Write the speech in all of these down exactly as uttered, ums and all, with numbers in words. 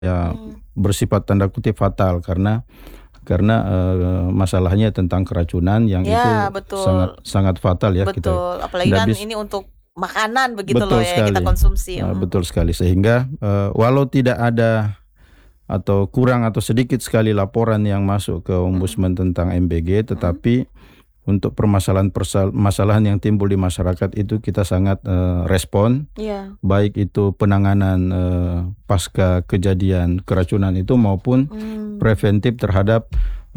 Ya, Mmm. bersifat tanda kutip "fatal" karena karena, eee, masalahnya tentang keracunan yang Ya, itu sangat betul. sangat fatal ya kita Betul, apalagi ndak kan bis ini untuk makanan begitu loh Betul ya, yang kita sekali, konsumsi, eee, mhm. betul sekali sehingga, eee, walau tidak ada atau kurang atau sedikit sekali laporan yang masuk ke Mhm. ombudsman tentang MBG Mhm. tetapi untuk permasalahan persal masalahan yang timbul di masyarakat itu kita sangat, eee, respon, Iya. baik itu penanganan, eee, pasca kejadian keracunan itu maupun Mmm. preventif terhadap,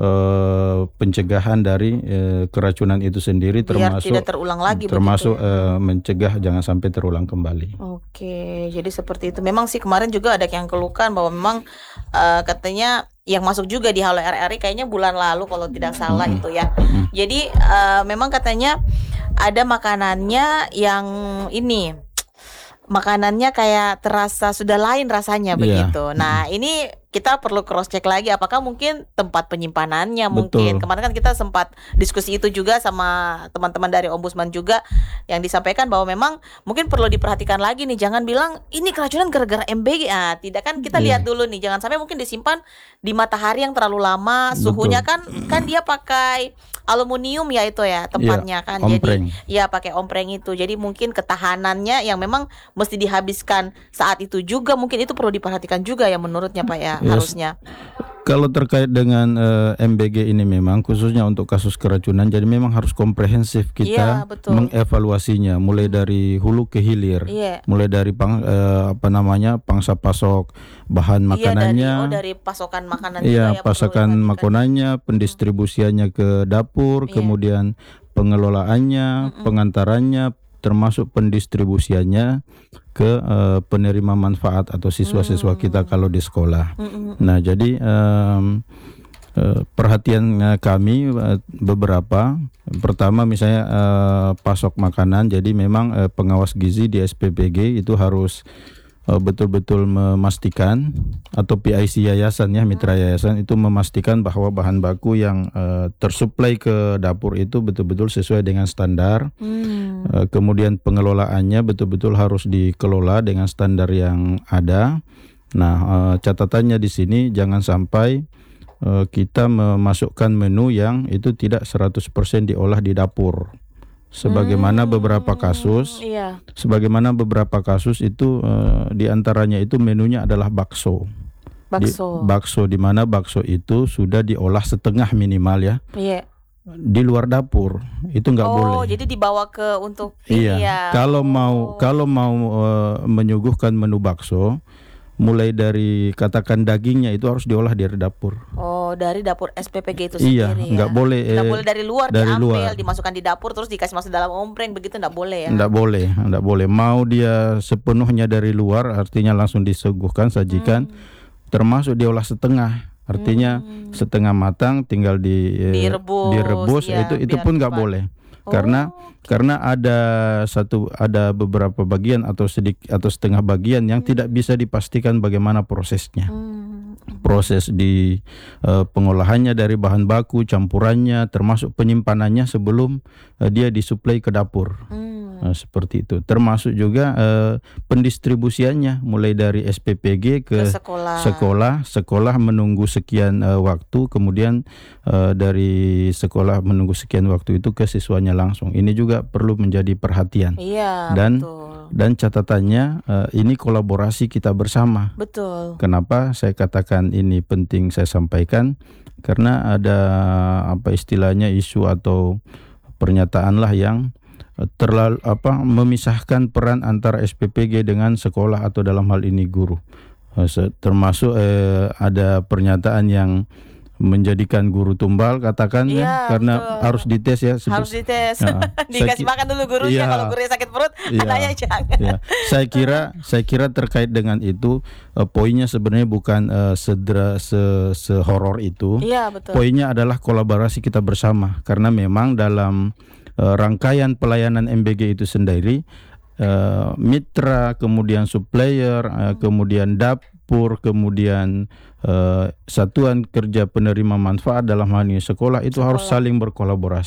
eee, pencegahan dari, eee, keracunan itu sendiri Biar tidak termasuk terulang lagi begitu termasuk, ya? eee, Mhm. mencegah jangan sampai terulang kembali. Oke, jadi seperti itu. Memang sih kemarin juga ada yang keluhkan bahwa memang, eee, katanya yang masuk juga di Halo R.R.I kayaknya bulan lalu kalau tidak salah Mhm, itu ya. mhm. Jadi, eee, memang katanya ada makanannya yang ini, makanannya kayak terasa sudah lain rasanya Iya, begitu. mhm. Nah, ini kita perlu cross check lagi apakah mungkin tempat penyimpanannya mungkin. Betul. Kemarin kan kita sempat diskusi itu juga sama teman-teman dari ombudsman juga, yang disampaikan bahwa memang mungkin perlu diperhatikan lagi nih, jangan bilang, "Ini keracunan gara-gara MBG." Ah, tidak, kan kita lihat Iya. dulu nih, jangan sampai mungkin disimpan di matahari yang terlalu lama, suhunya Betul. kan kan dia pakai aluminium ya itu ya, Iya, tempatnya kan. Jadi ompreng. ya pakai ompreng itu. Jadi mungkin ketahanannya yang memang mesti dihabiskan saat itu juga, mungkin itu perlu diperhatikan juga ya menurutnya Pak ya, Yes, harusnya. kalau terkait dengan, eee, MBG ini memang khususnya untuk kasus keracunan, jadi memang harus komprehensif kita Iya, betul. mengevaluasinya mulai Mhm. dari hulu ke hilir, Iya. mulai dari pang eee, apa namanya, pangsa pasok bahan Iya dari oh makanannya dari pasokan makanan juga iya, ya perlu pasokan diperhatikan ya? makonannya, Mhm. pendistribusiannya ke dapur, Iya. kemudian pengelolaannya, Mhm. pengantarannya, termasuk pendistribusiannya ke, eee, penerima manfaat atau siswa-siswa kita Mmm. kalau di sekolah. Mhm Nah, mhm. jadi, mmm, eee, perhatian, eee, kami, eee, beberapa, pertama misalnya, eee, pasok makanan, jadi memang, eee, pengawas gizi di S-P-P-G itu harus, eee, betul-betul memastikan atau P-I-C yayasan ya, mitra Mhm. yayasan itu memastikan bahwa bahan baku yang, eee, tersuplai ke dapur itu betul-betul sesuai dengan standar, Mmm. eee, kemudian pengelolaannya betul-betul harus dikelola dengan standar yang ada. Nah, eee, catatannya di sini jangan sampai, eee, kita memasukkan menu yang itu tidak seratus persen diolah di dapur. Sebagaimana beberapa Mmm, kasus iya. sebagaimana beberapa kasus itu, eee, di antaranya itu menunya adalah bakso. Di Bakso. bakso, di mana bakso itu sudah diolah setengah minimal ya, Iya. di luar dapur, itu nggak Oh, boleh. jadi dibawa ke untuk ini Iya, ya? kalau mau Oh. kalau mau, eee, menyuguhkan menu bakso, mulai dari katakan dagingnya itu harus diolah dari dapur. Oh, dari dapur S-P-P-G itu Iya, sendiri nggak ya? boleh, Nggak eee, boleh dari luar dari diambil, luar. dimasukkan di dapur terus dikasih masuk dalam ompreng begitu nggak boleh ya? Ndak boleh ndak boleh. Mau dia sepenuhnya dari luar, artinya langsung disuguhkan, sajikan, Mmm. termasuk diolah setengah, artinya Mmm. setengah matang tinggal di, eee, Direbus, direbus, iya itu itu biar pun nggak cepat. boleh. Karena Oke. karena ada satu ada beberapa bagian atau sedik atau setengah bagian yang tidak Mmm. bisa dipastikan bagaimana prosesnya. Mmm, mhm. Proses di, eee, pengolahannya dari bahan baku, campurannya, termasuk penyimpanannya sebelum, eee, dia disuplai ke dapur, Mmm. eee, seperti itu. Termasuk juga, eee, pendistribusiannya mulai dari S-P-P-G Ke ke sekolah. sekolah, sekolah menunggu sekian, eee, waktu, kemudian, eee, dari sekolah menunggu sekian waktu itu ke siswanya langsung. Ini juga perlu menjadi perhatian Iya, dan betul. dan catatannya, eee, ini kolaborasi kita bersama. Betul. Kenapa saya katakan ini penting saya sampaikan, karena ada apa istilahnya, isu atau pernyataanlah yang, eee, terlal apa, memisahkan peran antara S-P-P-G dengan sekolah atau dalam hal ini guru. Eee, se termasuk, eee, ada pernyataan yang menjadikan guru tumbal katakan Iya, ya, karena betul. harus dites ya Harus sebes dites. heeh, saya Dikasih ki makan dulu gurunya, kalau iya, gurunya sakit perut, anaknya iya, jangan. iya. Saya Heeh. kira saya kira terkait dengan itu, eee, poinnya sebenarnya bukan, eee, sedra se sehoror itu. Iya, betul. Poinnya adalah kolaborasi kita bersama, karena memang dalam, eee, rangkaian pelayanan MBG itu sendiri, eee, mitra, kemudian supplier, eee, Mhm. kemudian dapur, kemudian, eee, satuan kerja penerima manfaat dalam hal ini sekolah, itu harus Sekolah. saling berkolaborasi.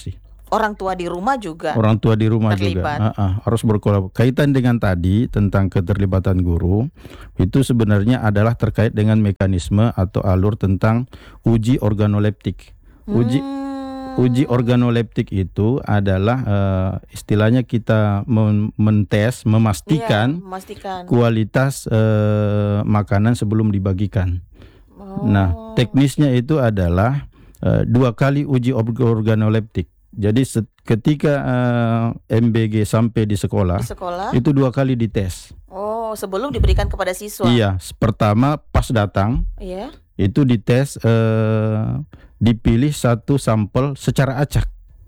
orang tua di rumah juga orang tua di rumah terlibat. juga uh, uh, harus berkolaborasi. Kaitan dengan tadi tentang keterlibatan guru, itu sebenarnya adalah terkait dengan mekanisme atau alur tentang uji organoleptik. Uji Hmm. uji organoleptik itu adalah uh, istilahnya kita men- mentes, memastikan Iya, memastikan. kualitas uh, makanan sebelum dibagikan. Oh. Nah, teknisnya itu adalah uh, dua kali uji organoleptik. Jadi set- ketika uh, M B G sampai di sekolah, Di sekolah. itu dua kali dites. Oh, sebelum diberikan kepada siswa. Iya, pertama pas datang Iya. itu dites, uh, dipilih satu sampel secara acak.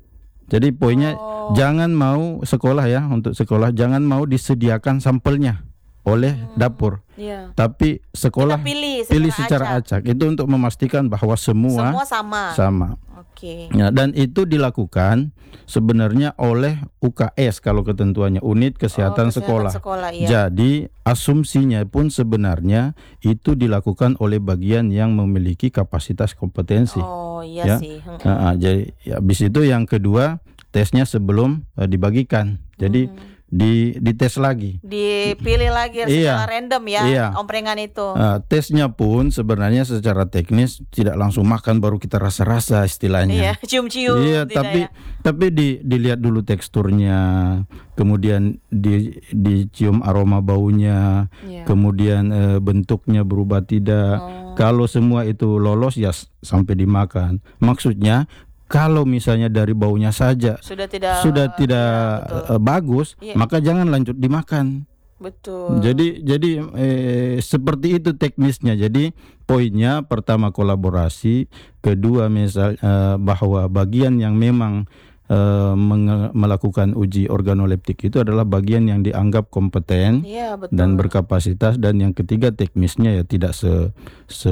Jadi poinnya Oh. jangan mau sekolah ya, untuk sekolah jangan mau disediakan sampelnya oleh dapur. Iya. Tapi sekolah Kita pilih secara, pilih secara acak. Itu untuk memastikan bahwa semua, Semua sama. sama. Oke. Ya, dan itu dilakukan sebenarnya oleh U K S kalau ketentuannya, Unit Kesehatan, Oh, Sekolah. sekolah, iya. Jadi asumsinya pun sebenarnya itu dilakukan oleh bagian yang memiliki kapasitas kompetensi. Oh, iya Ya. sih. Hmm. Nah, jadi ya, habis itu yang kedua tesnya sebelum eh, dibagikan. Jadi Hmm. di dites lagi. Dipilih lagi Iya. secara random ya, Iya. omprengan itu. Uh, tesnya pun sebenarnya secara teknis tidak langsung makan baru kita rasa-rasa istilahnya. Iya, cium-cium. Iya, tidak tapi ya? tapi di, dilihat dulu teksturnya, kemudian di dicium aroma baunya, Iya. kemudian eh, bentuknya berubah tidak. Oh. Kalau semua itu lolos ya s- sampai dimakan. Maksudnya kalau misalnya dari baunya saja Sudah tidak sudah tidak Iya, betul. eh, bagus, Iya. maka jangan lanjut dimakan. Betul. Jadi jadi eh, seperti itu teknisnya. Jadi poinnya pertama kolaborasi, kedua misal eh, bahwa bagian yang memang eh, menge- melakukan uji organoleptik itu adalah bagian yang dianggap kompeten Iya, betul. dan berkapasitas, dan yang ketiga teknisnya ya tidak se se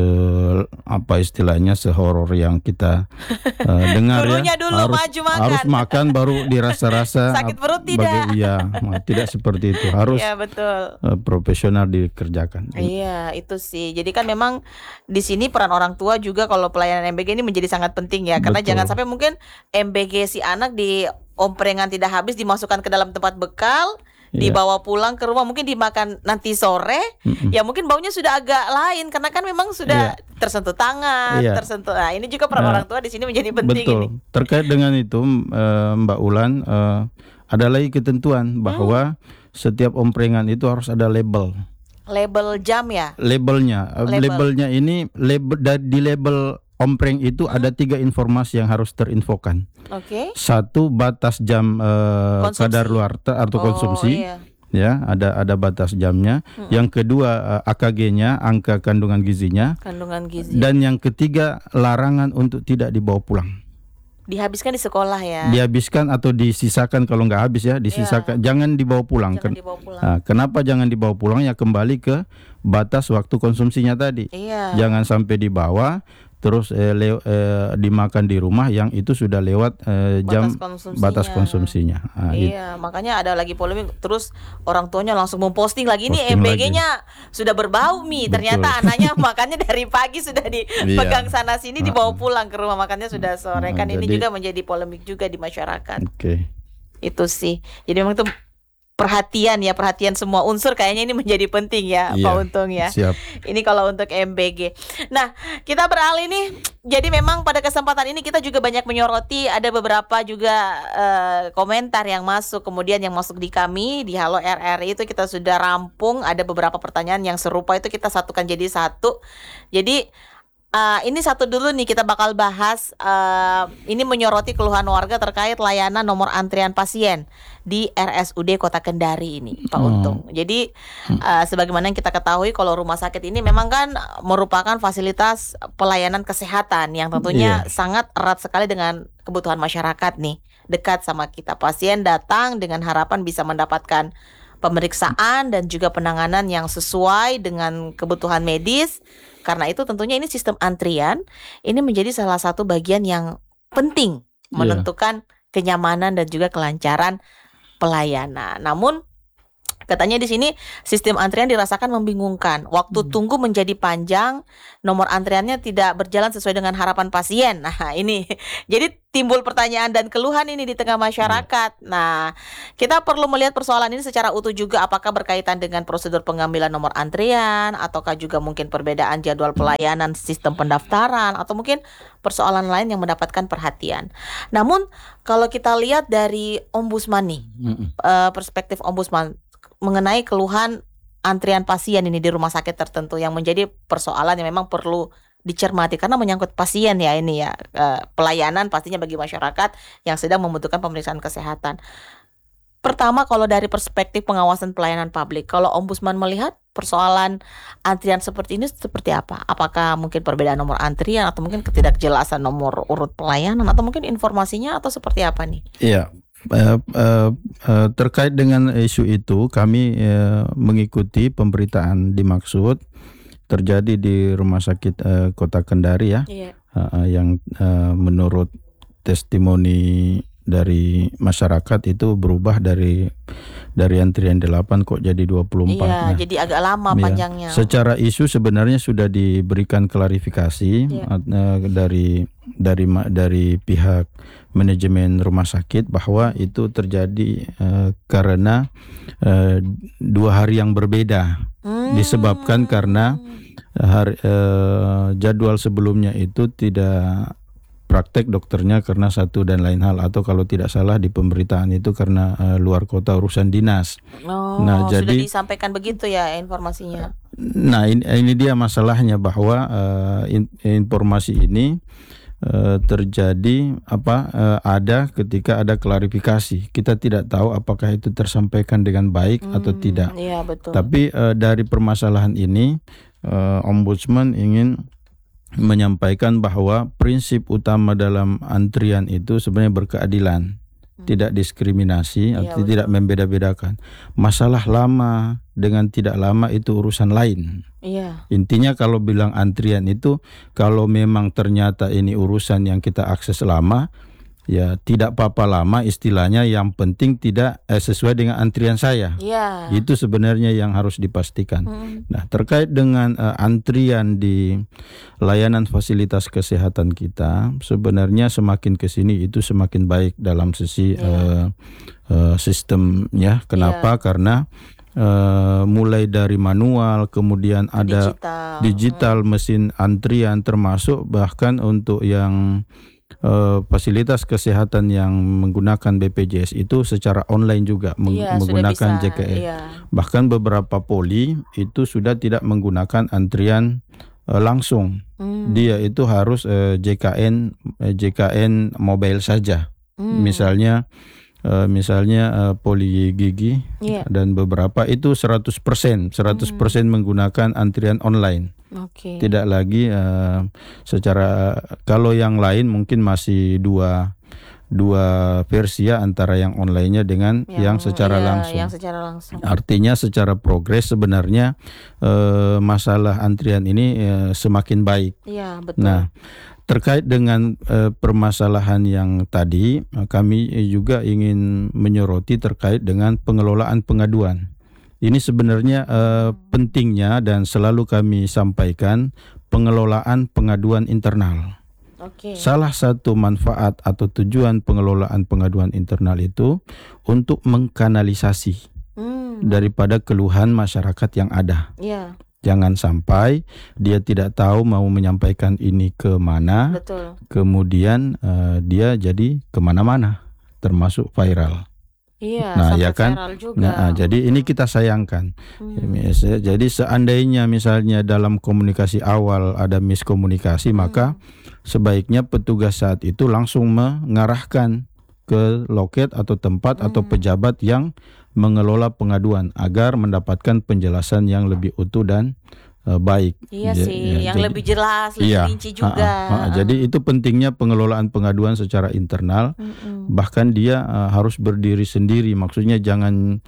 apa istilahnya sehoror yang kita eh, dengar Gurunya ya. dulu harus maju makan. harus makan baru dirasa-rasa Sakit perut ap- tidak. baga- iya, nah, tidak seperti itu. Harus Iya, betul. eh, profesional dikerjakan. Iya, itu sih. Jadi kan memang di sini peran orang tua juga kalau pelayanan M B G ini menjadi sangat penting ya. Karena Betul. jangan sampai mungkin M B G si anak di omprengan tidak habis dimasukkan ke dalam tempat bekal, Iya. dibawa pulang ke rumah, mungkin dimakan nanti sore. Mm-mm. Ya mungkin baunya sudah agak lain karena kan memang sudah tersentuh tangan, Iya. tersentuh. Nah, ini juga peran Nah, orang tua di sini menjadi penting Betul. ini. Terkait dengan itu eh, Mbak Ulan, eh, ada lagi ketentuan bahwa setiap omprengan itu harus ada label. Label jam ya. Labelnya, Eh, Label. labelnya ini label da- di label ompreng itu ada tiga informasi yang harus terinfokan. Oke. Satu, batas jam eh, Konsumsi. kadar luar atau Oh, konsumsi. iya. Ya, ada ada batas jamnya. Yang kedua, eh, A K G-nya, angka kandungan gizinya. Kandungan gizi. Dan yang ketiga, larangan untuk tidak dibawa pulang. Dihabiskan di sekolah ya. Dihabiskan atau disisakan, kalau nggak habis ya disisakan, jangan dibawa pulang. Jangan Ken- dibawa pulang. Nah, kenapa jangan dibawa pulang? Ya kembali ke batas waktu konsumsinya tadi. Iya. Jangan sampai dibawa terus eh, le- eh, dimakan di rumah yang itu sudah lewat eh, jam Batas konsumsinya. batas konsumsinya. Nah, it- Iya, makanya ada lagi polemik. Terus orang tuanya langsung memposting lagi nih Posting M B G-nya sudah berbau mie. Ternyata Betul. anaknya makannya dari pagi sudah dipegang Iya. sana sini, dibawa pulang ke rumah makannya sudah sore. Nah, Kan ini jadi- juga menjadi polemik juga di masyarakat. Oke. Itu sih. Jadi memang itu perhatian ya, perhatian semua unsur kayaknya ini menjadi penting ya, Pak Iya, Untung ya. Siap. Ini kalau untuk M B G. Nah, kita beralih nih. Jadi memang pada kesempatan ini kita juga banyak menyoroti, ada beberapa juga eh, komentar yang masuk, kemudian yang masuk di kami di Halo R R I itu kita sudah rampung. Ada beberapa pertanyaan yang serupa itu kita satukan jadi satu. Jadi eh, ini satu dulu nih kita bakal bahas. eh, ini menyoroti keluhan warga terkait layanan nomor antrian pasien di R S U D Kota Kendari ini, Pak Oh. Untung. Jadi uh, sebagaimana yang kita ketahui kalau rumah sakit ini memang kan merupakan fasilitas pelayanan kesehatan yang tentunya Iya. sangat erat sekali dengan kebutuhan masyarakat nih. Dekat sama kita. Pasien datang dengan harapan bisa mendapatkan pemeriksaan dan juga penanganan yang sesuai dengan kebutuhan medis. Karena itu tentunya ini sistem antrian ini menjadi salah satu bagian yang penting Iya. menentukan kenyamanan dan juga kelancaran pelayanan. Namun Katanya di sini sistem antrian dirasakan membingungkan. Waktu Hmm. tunggu menjadi panjang, nomor antriannya tidak berjalan sesuai dengan harapan pasien. Nah, ini jadi timbul pertanyaan dan keluhan ini di tengah masyarakat. Nah, kita perlu melihat persoalan ini secara utuh juga, apakah berkaitan dengan prosedur pengambilan nomor antrian, ataukah juga mungkin perbedaan jadwal pelayanan sistem pendaftaran, atau mungkin persoalan lain yang mendapatkan perhatian. Namun, kalau kita lihat dari ombudsman nih, Mm-mm. eh, perspektif ombudsman mengenai keluhan antrian pasien ini di rumah sakit tertentu yang menjadi persoalan yang memang perlu dicermati karena menyangkut pasien ya ini ya, eh, pelayanan pastinya bagi masyarakat yang sedang membutuhkan pemeriksaan kesehatan. Pertama, kalau dari perspektif pengawasan pelayanan publik, kalau ombudsman melihat persoalan antrian seperti ini seperti apa? Apakah mungkin perbedaan nomor antrian atau mungkin ketidakjelasan nomor urut pelayanan atau mungkin informasinya atau seperti apa nih? Iya, eh, eh, eh, terkait dengan isu itu kami eh, mengikuti pemberitaan dimaksud terjadi di Rumah Sakit eh, Kota Kendari ya, Iya. eh, eh, yang eh, menurut testimoni dari masyarakat itu berubah dari dari antrian delapan kok jadi dua puluh empat. Iya, Nah, jadi agak lama iya, panjangnya. secara isu sebenarnya sudah diberikan klarifikasi Iya. eh, dari dari ma- dari pihak manajemen rumah sakit bahwa itu terjadi eh, karena eh, dua hari yang berbeda, Hmm. disebabkan karena hari, eh, jadwal sebelumnya itu tidak praktek dokternya karena satu dan lain hal, atau kalau tidak salah di pemberitaan itu karena eh, luar kota urusan dinas. Oh, Nah, sudah jadi- disampaikan begitu ya informasinya. Nah, ini, ini dia masalahnya bahwa eh, in- informasi ini eh, terjadi apa eh, ada ketika ada klarifikasi. Kita tidak tahu apakah itu tersampaikan dengan baik atau Hmm, tidak. Iya, betul. Tapi eh, dari permasalahan ini eh, ombudsman ingin menyampaikan bahwa prinsip utama dalam antrian itu sebenarnya berkeadilan, tidak diskriminasi Iya, atau tidak membeda-bedakan. Masalah lama dengan tidak lama itu urusan lain. Iya. Intinya kalau bilang antrian itu, kalau memang ternyata ini urusan yang kita akses lama, ya tidak apa-apa lama istilahnya, yang penting tidak eh, sesuai dengan antrian saya. Iya. Itu sebenarnya yang harus dipastikan. Hmm. Nah, terkait dengan eh, antrian di layanan fasilitas kesehatan kita, sebenarnya semakin ke sini itu semakin baik dalam sisi Iya. eh, eh, sistemnya. Kenapa? Karena eh, mulai dari manual, kemudian ada Digital. digital mesin antrian, termasuk bahkan untuk yang eh, fasilitas kesehatan yang menggunakan B P J S itu secara online juga meng- Iya, sudah menggunakan bisa. J K S. Iya. Bahkan beberapa poli itu sudah tidak menggunakan antrian eh, langsung. Hmm. Dia itu harus eh, J K N eh, J K N mobile saja. Hmm. Misalnya eh, misalnya eh, poli gigi Iya. dan beberapa itu seratus persen seratus persen menggunakan antrian online. Oke. Tidak lagi eh, secara, kalau yang lain mungkin masih dua dua versi ya, antara yang online-nya dengan yang, secara iya, langsung. Yang secara langsung. Artinya secara progres sebenarnya eh, masalah antrian ini eh, semakin baik. Iya, betul. Nah, terkait dengan eh, permasalahan yang tadi, eh, kami juga ingin menyoroti terkait dengan pengelolaan pengaduan. Ini sebenarnya eh, pentingnya dan selalu kami sampaikan pengelolaan pengaduan internal. Oke. Salah satu manfaat atau tujuan pengelolaan pengaduan internal itu untuk mengkanalisasi Hmm. daripada keluhan masyarakat yang ada. Iya, Jangan sampai dia tidak tahu mau menyampaikan ini ke mana, betul. kemudian eh, dia jadi kemana-mana, termasuk viral. Iya, Nah, sampai ya kan? viral juga. Nah, jadi ini kita sayangkan. Hmm. Jadi seandainya misalnya dalam komunikasi awal ada miskomunikasi, maka sebaiknya petugas saat itu langsung mengarahkan ke loket atau tempat atau pejabat yang mengelola pengaduan agar mendapatkan penjelasan yang lebih utuh dan uh, baik. Iya Ja- sih, ya, yang jadi- lebih jelas, lebih Iya, rinci ha-ha, juga. ha-ha. Jadi itu pentingnya pengelolaan pengaduan secara internal. Mm-mm. Bahkan dia uh, harus berdiri sendiri, maksudnya jangan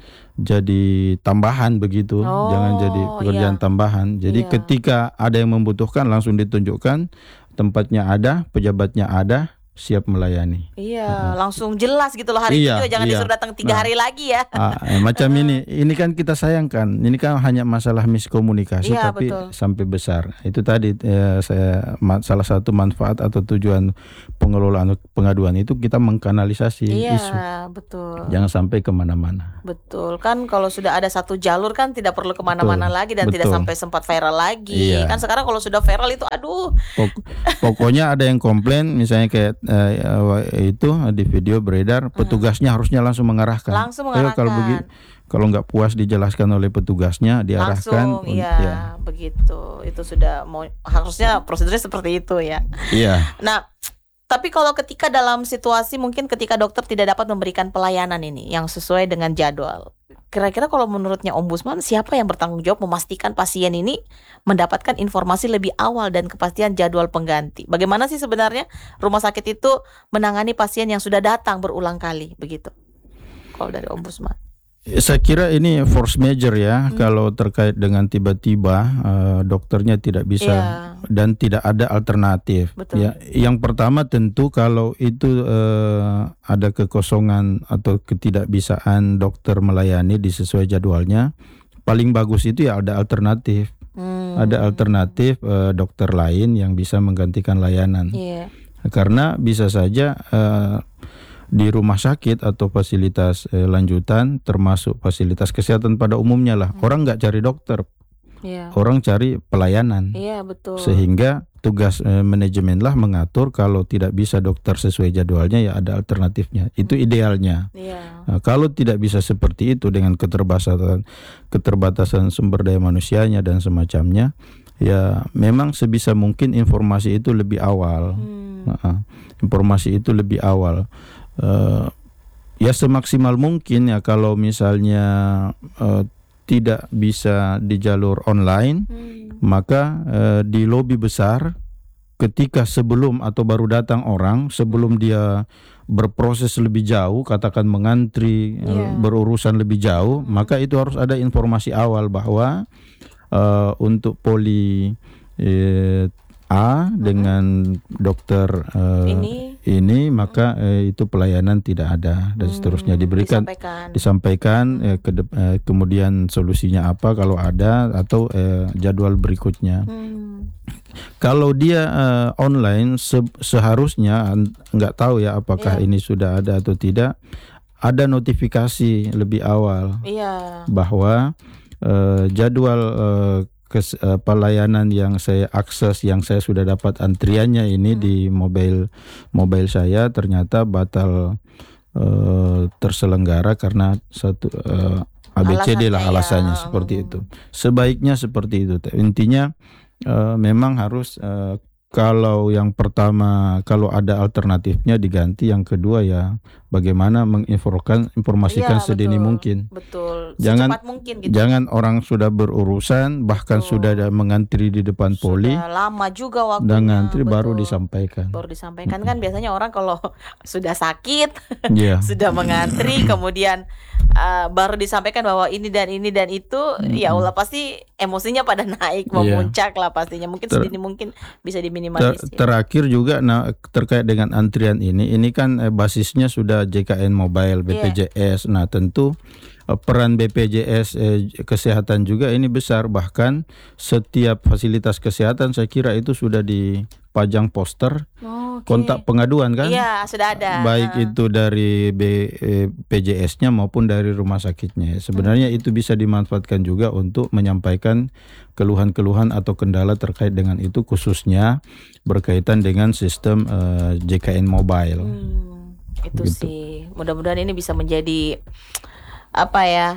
jadi tambahan begitu, Oh, jangan jadi pekerjaan iya. tambahan. Jadi Iya. ketika ada yang membutuhkan langsung ditunjukkan, tempatnya ada, pejabatnya ada, siap melayani. Iya, langsung jelas gitu loh hari Iya, itu, jangan iya. disuruh datang tiga Nah, hari lagi ya. Ah, eh, macam ini, ini kan kita sayangkan. Ini kan hanya masalah miskomunikasi, Iya, tapi betul. sampai besar. Itu tadi eh, saya ma- salah satu manfaat atau tujuan pengelolaan pengaduan itu kita mengkanalisasi Iya, isu, betul. jangan sampai kemana-mana. Betul kan, kalau sudah ada satu jalur kan tidak perlu kemana-mana Betul, lagi dan tidak betul. sampai sempat viral lagi. Iya. Kan sekarang kalau sudah viral itu aduh. Pok- pokoknya ada yang komplain, misalnya kayak eh, eh, itu di video beredar, petugasnya harusnya langsung mengarahkan. Langsung Ayo, kalau mengarahkan. begi- kalau nggak puas dijelaskan oleh petugasnya, diarahkan. Langsung, iya, ya. begitu. Itu sudah mau harusnya prosedurnya seperti itu ya. Iya. Nah, tapi kalau ketika dalam situasi mungkin ketika dokter tidak dapat memberikan pelayanan ini yang sesuai dengan jadwal, kira-kira kalau menurutnya Ombudsman, siapa yang bertanggung jawab memastikan pasien ini mendapatkan informasi lebih awal dan kepastian jadwal pengganti? Bagaimana sih sebenarnya rumah sakit itu menangani pasien yang sudah datang berulang kali begitu? Kalau dari Ombudsman. Saya kira ini force major ya, Hmm. kalau terkait dengan tiba-tiba eh, dokternya tidak bisa Iya. dan tidak ada alternatif. Betul. Ya, yang pertama tentu kalau itu eh, ada kekosongan atau ketidakbisaan dokter melayani di sesuai jadwalnya, paling bagus itu ya ada alternatif. Hmm. Ada alternatif eh, dokter lain yang bisa menggantikan layanan. Iya. Karena bisa saja eh, di rumah sakit atau fasilitas eh, lanjutan, termasuk fasilitas kesehatan pada umumnya lah, orang nggak cari dokter, Iya. orang cari pelayanan. Iya, betul. Sehingga tugas eh, manajemen lah mengatur kalau tidak bisa dokter sesuai jadwalnya ya ada alternatifnya. Itu idealnya. Iya. Nah, kalau tidak bisa seperti itu dengan keterbatasan keterbatasan sumber daya manusianya dan semacamnya, ya memang sebisa mungkin informasi itu lebih awal. Hmm. Nah, informasi itu lebih awal. Uh, ya semaksimal mungkin ya kalau misalnya uh, tidak bisa di jalur online, Hmm. maka uh, di lobi besar ketika sebelum atau baru datang orang, sebelum dia berproses lebih jauh, katakan mengantri, Iya. uh, berurusan lebih jauh, maka itu harus ada informasi awal bahwa uh, untuk poli eh, A dengan dokter uh, Ini ini maka eh, itu pelayanan tidak ada dan hmm, seterusnya diberikan disampaikan. disampaikan eh, ke de- eh, kemudian solusinya apa kalau ada atau eh, jadwal berikutnya. Hmm. Kalau dia eh, online se- seharusnya an- nggak tahu ya apakah Iya. ini sudah ada atau tidak, ada notifikasi lebih awal Iya. bahwa eh, jadwal eh, kes, eh, pelayanan yang saya akses, yang saya sudah dapat antriannya ini Hmm. di mobile mobile saya ternyata batal eh, terselenggara karena satu eh, A B C D lah Alasannya ya. alasannya seperti Hmm. itu. Sebaiknya seperti itu. Intinya eh, memang harus eh, kalau yang pertama kalau ada alternatifnya diganti, yang kedua ya bagaimana menginformasikan informasikan Iya, sedini betul. mungkin. Betul. Jangan- Secepat mungkin gitu. Jangan orang sudah berurusan bahkan Betul. sudah ada mengantri di depan poli Sudah lama juga waktunya. dan ngantri baru betul. disampaikan. Baru disampaikan kan biasanya orang kalau sudah sakit, Iya. sudah mengantri, kemudian uh, baru disampaikan bahwa ini dan ini dan itu, ya Allah pasti emosinya pada naik, Iya. memuncak lah pastinya. Mungkin Ter- sedini mungkin bisa Ter- diminimalisir. terakhir juga nah terkait dengan antrian ini, ini kan eh, basisnya sudah J K N Mobile, B P J S. Nah, tentu eh, peran B P J S eh, kesehatan juga ini besar, bahkan setiap fasilitas kesehatan saya kira itu sudah dipajang poster Oh, oke. kontak pengaduan kan? Iya, sudah ada. Baik itu dari B, eh, P J S-nya maupun dari rumah sakitnya. Sebenarnya itu bisa dimanfaatkan juga untuk menyampaikan keluhan-keluhan atau kendala terkait dengan itu, khususnya berkaitan dengan sistem eh, J K N Mobile. Hmm, itu Begitu. sih. Mudah-mudahan ini bisa menjadi apa ya?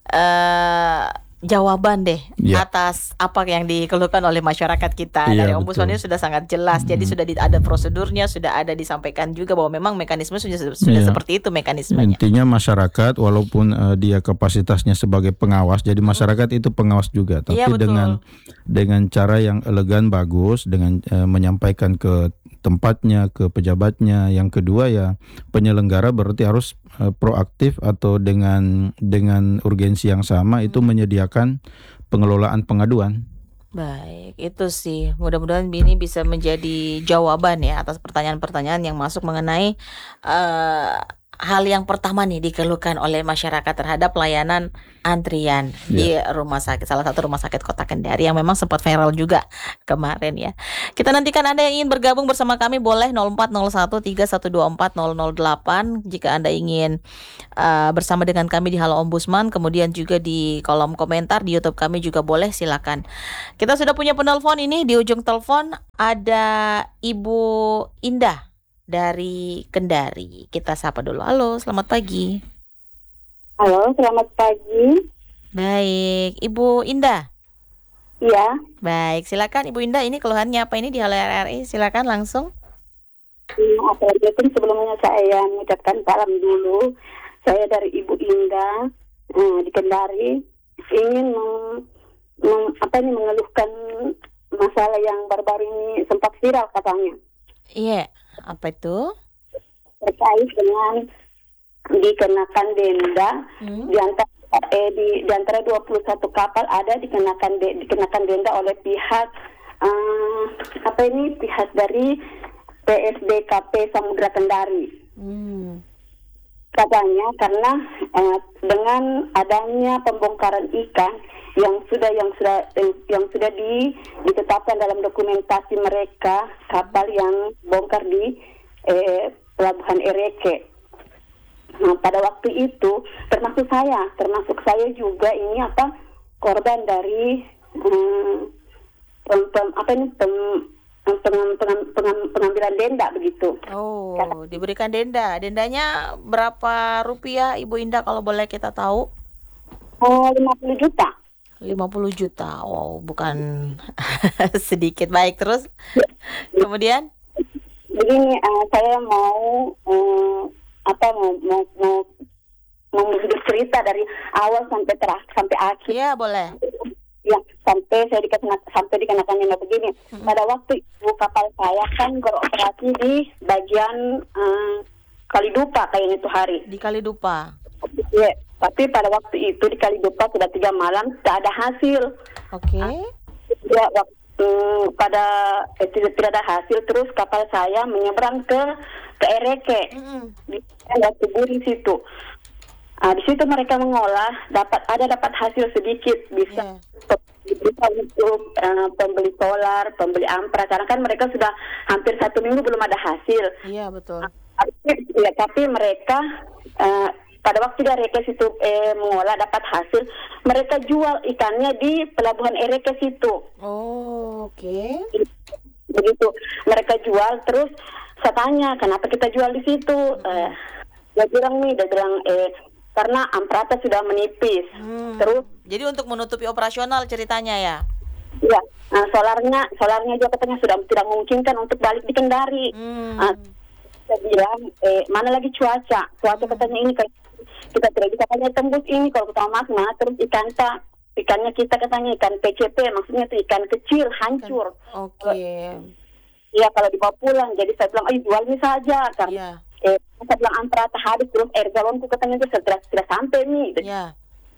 eh jawaban deh Ya. atas apa yang dikeluhkan oleh masyarakat kita. Iya, Dari Ombudsman betul. ini sudah sangat jelas. Jadi Hmm. sudah di- ada prosedurnya, sudah ada disampaikan juga bahwa memang mekanisme sudah sudah Iya. seperti itu mekanismenya. Intinya masyarakat walaupun eh, dia kapasitasnya sebagai pengawas, jadi masyarakat itu pengawas juga, tapi Iya, betul. dengan dengan cara yang elegan, bagus, dengan eh, menyampaikan ke tempatnya, ke pejabatnya. Yang kedua ya penyelenggara berarti harus eh, proaktif atau dengan dengan urgensi yang sama itu menyediakan pengelolaan pengaduan. Baik, itu sih. Mudah-mudahan ini bisa menjadi jawaban ya atas pertanyaan-pertanyaan yang masuk mengenai eh, hal yang pertama nih dikeluhkan oleh masyarakat terhadap layanan antrian di Ya. rumah sakit, salah satu rumah sakit Kota Kendari yang memang sempat viral juga kemarin ya. Kita nantikan Anda yang ingin bergabung bersama kami boleh nol empat nol satu tiga satu dua empat nol nol delapan jika Anda ingin uh, bersama dengan kami di Halo Ombudsman, kemudian juga di kolom komentar di YouTube kami juga boleh, silakan. Kita sudah punya penelpon ini, di ujung telepon ada Ibu Indah dari Kendari. Kita sapa dulu. Halo, selamat pagi. Halo, selamat pagi. Baik, Ibu Indah. Iya, Baik, silakan Ibu Indah, ini keluhannya apa ini di Halo R R I? Silakan langsung. hmm, Assalamualaikum. Sebelumnya saya mengucapkan salam dulu. Saya dari Ibu Indah eh, di Kendari, ingin meng, meng- apa ini mengeluhkan masalah yang baru-baru ini sempat viral katanya, Iya, apa itu? terkait dengan dikenakan denda Hmm. di antara eh, di, di antara dua puluh satu kapal ada dikenakan de- dikenakan denda oleh pihak eh, apa ini pihak dari P S D K P Samudra Kendari. Hmm. Katanya karena eh, dengan adanya pembongkaran ikan yang sudah yang sudah yang, yang sudah di, ditetapkan dalam dokumentasi mereka, kapal yang bongkar di eh, pelabuhan Ereke. Nah, pada waktu itu termasuk saya, termasuk saya juga ini apa korban dari hmm, pem, pem- apa ini pem, peng- peng- peng- pengambilan denda begitu. Oh, diberikan denda. Dendanya berapa rupiah Ibu Indah kalau boleh kita tahu? Oh, lima puluh juta. lima puluh juta. Wow, bukan sedikit. Baik, terus kemudian? Begini, eh, saya mau eh, apa mau mau mau mau bercerita dari awal sampai terakhir sampai akhir. Iya, boleh. Ya, sampai saya dikenakan sampai dikenakan denda begini. Pada waktu itu kapal saya kan beroperasi di bagian eh, Kalidupa kayaknya itu hari. Di Kalidupa. Ya, tapi pada waktu itu di Kalidupa sudah tiga malam tidak ada hasil. Oke. Ya, waktu pada eh, tidak, tidak ada hasil, terus kapal saya menyeberang ke ke Ereke Mm-mm. di Batu Buri situ. Ah, di situ mereka mengolah, dapat ada dapat hasil sedikit, bisa Iya. bisa untuk eh, pembeli solar, pembeli ampra, karena kan mereka sudah hampir satu minggu belum ada hasil. Iya, betul. Tapi- Ya, tapi mereka eh, pada waktu dari Ereke situ eh, mengolah dapat hasil, mereka jual ikannya di pelabuhan Ereke situ. Oh, oke. Begitu mereka jual, terus saya tanya kenapa kita jual di situ. Eh, dia bilang nih, dia bilang eh karena amprata sudah menipis. Hmm. Terus Jadi untuk menutupi operasional ceritanya ya. ya, nah, solarnya solarnya juga katanya sudah tidak memungkinkan untuk balik di Kendari. Hmm. Ah, saya bilang eh mana lagi cuaca? Cuaca katanya ini kalau kita tidak bisa katanya tembus ini kalau kita masuk, nah terus ikan tak ikannya kita katanya ikan P C P, maksudnya itu ikan kecil hancur. Oke. Iya, kalau dibawa pulang. Jadi saya bilang, ayo jual ini saja. Iya. Karena eh, saya bilang amprata habis, terus air galonku katanya itu sudah, sudah sampai nih. Iya.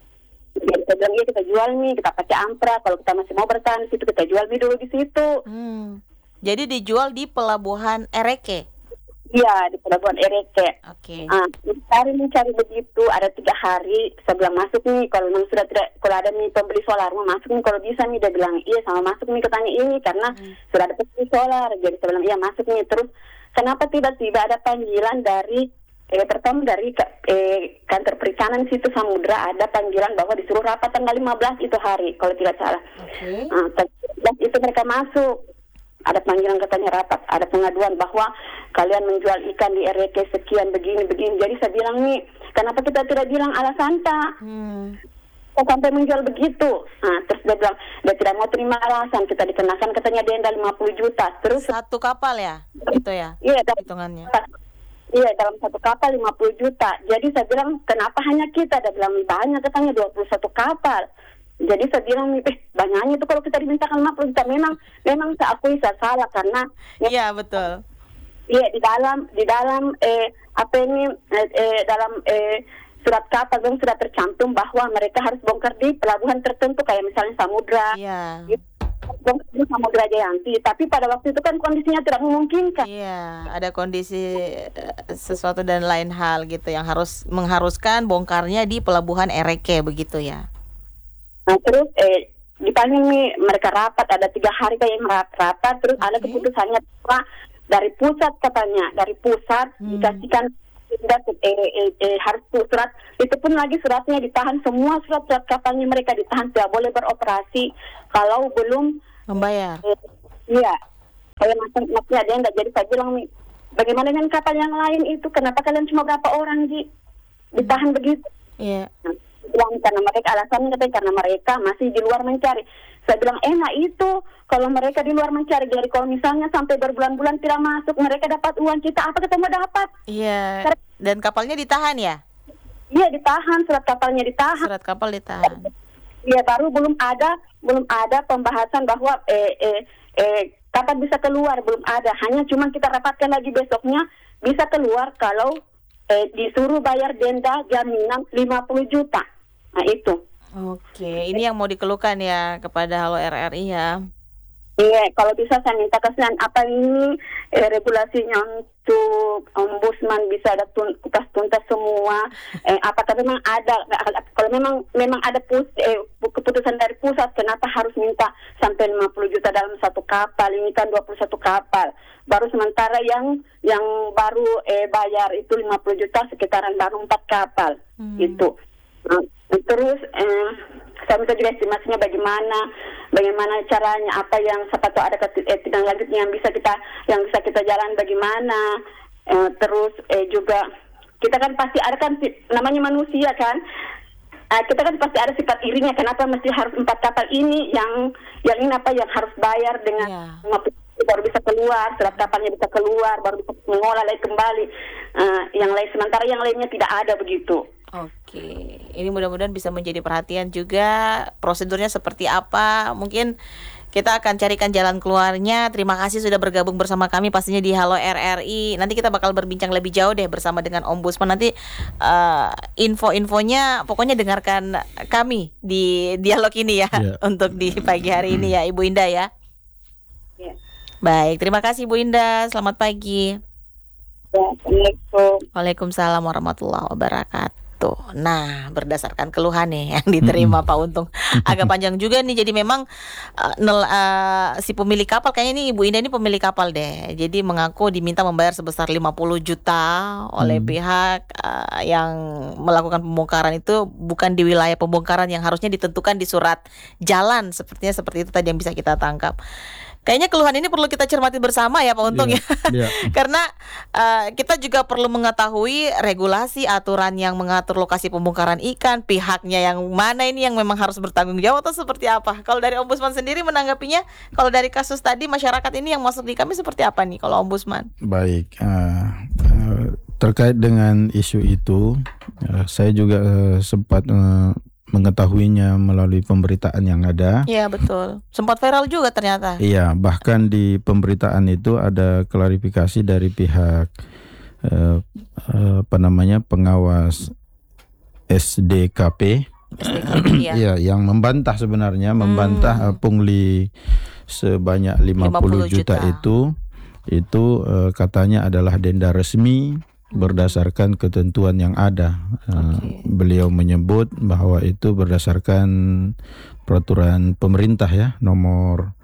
Jadi saya bilang, iya kita jual nih, kita pakai ampra. Kalau kita masih mau bertahan di situ, kita jual nih dulu di situ. Hmm. Jadi dijual di pelabuhan Ereke. Iya, di pelabuhan Ereke. Oke. Ah, mencari mencari begitu, ada tiga hari saya bilang masuk nih, kalau memang sudah tidak, kalau ada nih pembeli solar mau masuk nih, kalau bisa nih. Dia bilang iya sama masuk nih katanya ini karena Hmm. sudah ada pembeli solar. Jadi saya bilang iya masuk nih. Terus kenapa tiba-tiba ada panggilan dari eh, pertama dari ka- eh, kantor perikanan situ Samudra, ada panggilan bahwa disuruh rapat tanggal lima belas itu hari kalau tidak salah. Oke. Ah, tanggal lima belas itu mereka masuk. Ada panggilan katanya rapat, ada pengaduan bahwa kalian menjual ikan di R K sekian begini-begini. Jadi saya bilang nih, kenapa kita tidak bilang alasan tak? Hmm. Kok sampai menjual begitu? Nah, terus dia bilang, dia tidak mau terima alasan, kita dikenakan katanya denda lima puluh juta. Terus, Satu kapal ya? Itu ya iya, dalam, hitungannya. iya, dalam satu kapal lima puluh juta. Jadi saya bilang, kenapa hanya kita? Dia bilang, banyak katanya dua puluh satu kapal. Jadi saya bilang, eh banyaknya itu kalau kita dimintakan lima puluh juta. Memang, memang saya akui saya salah karena Iya, betul. iya di dalam di dalam eh apa ini eh, eh, dalam eh surat kapal dong sudah tercantum bahwa mereka harus bongkar di pelabuhan tertentu kayak misalnya Samudra. Iya. bongkar Samudra Jayanti, tapi pada waktu itu kan kondisinya tidak memungkinkan. Iya, ada kondisi eh, sesuatu dan lain hal gitu yang harus mengharuskan bongkarnya di pelabuhan Ereke begitu ya. Nah, terus eh dipanggil nih mereka rapat, ada tiga hari kayak rapat, rapat terus ada Oke. keputusannya Pak, dari pusat katanya, dari pusat Hmm. dikasihkan surat, eh, eh, eh, harus tuh surat, itu pun lagi suratnya ditahan, semua surat-surat kapalnya mereka ditahan, tidak boleh beroperasi kalau belum Membayar. eh, iya, kayak macam maksudnya ada yang nggak. Jadi saya bilang nih, bagaimana dengan kapal yang lain itu, kenapa kalian cuma berapa orang Ji ditahan begitu? Iya. Nah, saya bilang karena mereka alasannya katanya karena mereka masih di luar mencari. Saya bilang enak itu kalau mereka di luar mencari. Jadi kalau misalnya sampai berbulan-bulan tidak masuk, mereka dapat uang, kita apa kita mau dapat? Iya. Dan kapalnya ditahan ya? Iya ditahan, surat kapalnya ditahan. Surat kapal ditahan. Iya baru belum ada belum ada pembahasan bahwa eh, eh, eh, kapan bisa keluar, belum ada. Hanya cuma kita rapatkan lagi besoknya bisa keluar kalau eh, disuruh bayar denda jaminan lima puluh juta. Nah itu. Oke, ini yang mau dikeluhkan ya kepada Halo R R I ya. Iya, kalau bisa saya minta kesan apa ini eh, regulasinya untuk ombudsman bisa ada tun, kupas tuntas semua. Eh, apakah memang ada? Kalau memang memang ada pus, eh, keputusan dari pusat, kenapa harus minta sampai lima puluh juta dalam satu kapal? Ini kan dua puluh satu kapal. Baru sementara yang yang baru eh, bayar itu lima puluh juta sekitaran baru empat kapal. Hmm. Itu. Nah, terus eh, saya minta juga estimasinya bagaimana bagaimana caranya, apa yang sepatutnya ada eh, tindak lanjutnya yang bisa kita yang bisa kita jalan bagaimana. Eh, terus eh, juga kita kan pasti ada kan namanya manusia kan. Eh, kita kan pasti ada sifat irinya, kenapa mesti harus empat kapal ini yang yang ini apa yang harus bayar dengan Iya. lima puluh baru bisa keluar, surat kapalnya bisa keluar, baru bisa mengolah lagi kembali. Eh, yang lain sementara yang lainnya tidak ada begitu. Oke, ini mudah-mudahan bisa menjadi perhatian juga prosedurnya seperti apa. Mungkin kita akan carikan jalan keluarnya. Terima kasih sudah bergabung bersama kami pastinya di Halo R R I. Nanti kita bakal berbincang lebih jauh deh bersama dengan Ombudsman. Nanti uh, info-infonya pokoknya dengarkan kami di dialog ini ya, Ya. untuk di pagi hari ini ya Ibu Indah ya. Ya. Baik, terima kasih Bu Indah. Selamat pagi. Ya, Assalamualaikum. Waalaikumsalam warahmatullahi wabarakatuh. Nah, berdasarkan keluhan nih yang diterima Pak Untung, agak panjang juga nih. Jadi memang uh, nel, uh, si pemilik kapal, kayaknya nih Ibu Indah ini pemilik kapal deh. Jadi mengaku diminta membayar sebesar lima puluh juta oleh Hmm. pihak uh, yang melakukan pembongkaran itu bukan di wilayah pembongkaran yang harusnya ditentukan di surat jalan. Sepertinya seperti itu tadi yang bisa kita tangkap. Kayaknya keluhan ini perlu kita cermati bersama ya Pak Untung Iya, ya. iya. Karena uh, kita juga perlu mengetahui regulasi aturan yang mengatur lokasi pembongkaran ikan, pihaknya yang mana ini yang memang harus bertanggung jawab atau seperti apa. Kalau dari Ombudsman sendiri menanggapinya, kalau dari kasus tadi masyarakat ini yang masuk di kami seperti apa nih kalau Ombudsman? Baik, uh, uh, terkait dengan isu itu, uh, saya juga uh, sempat uh, mengetahuinya melalui pemberitaan yang ada. Iya betul, sempat viral juga ternyata. Iya, bahkan di pemberitaan itu ada klarifikasi dari pihak uh, uh, apa namanya pengawas S D K P. S D K P ya. Iya, yang membantah sebenarnya, membantah uh, pungli sebanyak lima puluh juta, juta. itu itu uh, katanya adalah denda resmi berdasarkan ketentuan yang ada. Uh, Oke. Beliau menyebut bahwa itu berdasarkan peraturan pemerintah ya nomor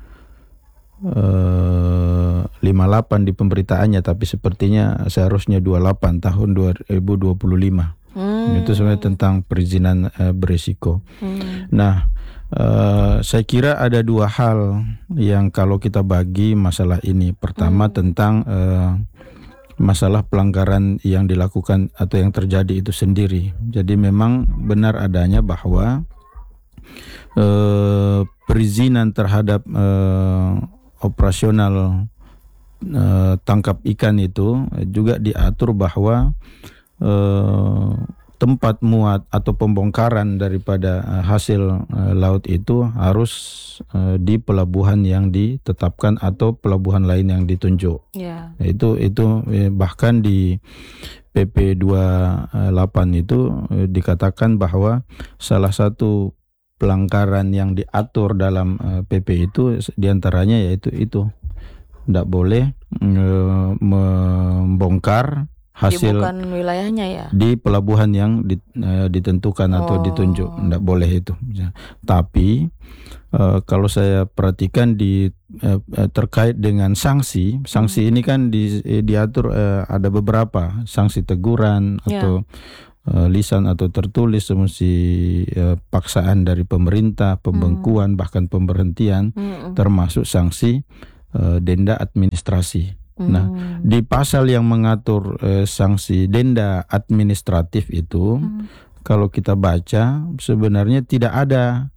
uh, lima puluh delapan di pemberitaannya, tapi sepertinya seharusnya dua puluh delapan tahun dua ribu dua puluh lima. Hmm. Itu sebenarnya tentang perizinan uh, berisiko. Hmm. Nah, uh, saya kira ada dua hal yang kalau kita bagi masalah ini. Pertama Hmm. tentang uh, masalah pelanggaran yang dilakukan atau yang terjadi itu sendiri. Jadi memang benar adanya bahwa uh, perizinan terhadap uh, operasional uh, tangkap ikan itu juga diatur bahwa uh, tempat muat atau pembongkaran daripada uh, hasil uh, laut itu harus uh, di pelabuhan yang ditetapkan atau pelabuhan lain yang ditunjuk. Ya. Itu itu eh, bahkan di P P dua puluh delapan itu eh, dikatakan bahwa salah satu pelanggaran yang diatur dalam uh, P P itu diantaranya yaitu itu tidak boleh uh, membongkar hasil di bukan wilayahnya ya. di pelabuhan yang di, uh, ditentukan atau Oh. ditunjuk, tidak boleh itu. Tapi uh, kalau saya perhatikan di uh, terkait dengan sanksi, sanksi Hmm. ini kan di, diatur uh, ada beberapa sanksi teguran Ya. atau uh, lisan atau tertulis, mesti uh, paksaan dari pemerintah, pembengkuan, bahkan pemberhentian, Mm-mm. termasuk sanksi uh, denda administrasi. Nah, Hmm. di pasal yang mengatur eh, sanksi denda administratif itu, Hmm. kalau kita baca sebenarnya tidak ada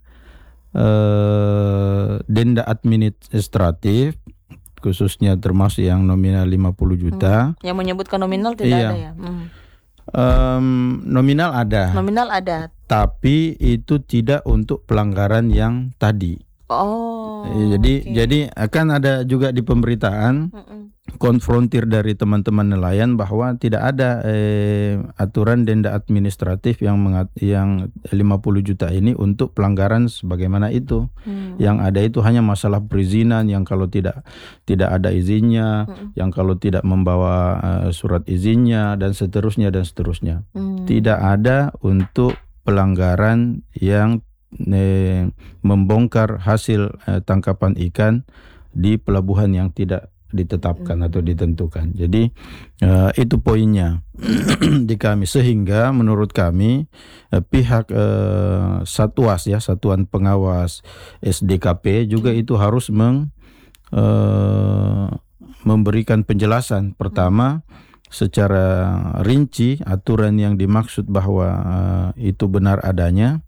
eh, denda administratif, khususnya termasuk yang nominal lima puluh juta. Yang menyebutkan nominal tidak Iya. ada ya. Hmm. Em, nominal ada, Nominal ada. tapi itu tidak untuk pelanggaran yang tadi. Oh. Eh, jadi oke. jadi akan ada juga di pemberitaan Mm-mm. konfrontir dari teman-teman nelayan bahwa tidak ada eh, aturan denda administratif yang mengat, yang lima puluh juta ini untuk pelanggaran sebagaimana itu. Hmm. Yang ada itu hanya masalah perizinan, yang kalau tidak tidak ada izinnya, Mm-mm. yang kalau tidak membawa eh, surat izinnya, dan seterusnya dan seterusnya. Hmm. Tidak ada untuk pelanggaran yang eh, membongkar hasil eh, tangkapan ikan di pelabuhan yang tidak ditetapkan atau ditentukan. Jadi uh, itu poinnya di kami, sehingga menurut kami uh, pihak uh, Satwas ya, Satuan Pengawas S D K P juga itu harus meng, uh, memberikan penjelasan pertama secara rinci aturan yang dimaksud bahwa uh, itu benar adanya.